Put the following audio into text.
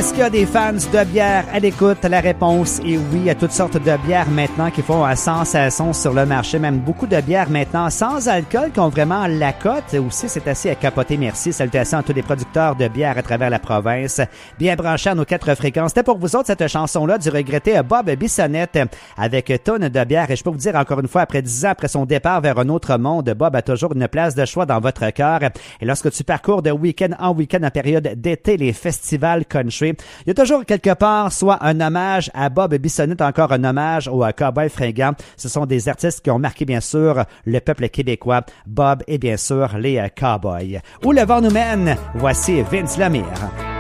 Est-ce qu'il y a des fans de bière à l'écoute? La réponse est oui. Il y a toutes sortes de bières maintenant qui font sensation sur le marché. Même beaucoup de bières maintenant sans alcool qui ont vraiment la cote. Aussi, c'est assez à capoter. Merci. Salutations à tous les producteurs de bière à travers la province. Bien branchés à nos 4 fréquences. C'était pour vous autres cette chanson-là du regretté Bob Bissonnette avec tonne de bière. Et je peux vous dire encore une fois, après 10 ans, après son départ vers un autre monde, Bob a toujours une place de choix dans votre cœur. Et lorsque tu parcours de week-end en week-end en période d'été les festivals country, il y a toujours quelque part soit un hommage à Bob Bissonnette, encore un hommage au Cowboy Fringant. Ce sont des artistes qui ont marqué bien sûr le peuple québécois, Bob et bien sûr les Cowboys. Où le vent nous mène, voici Vince Lemire.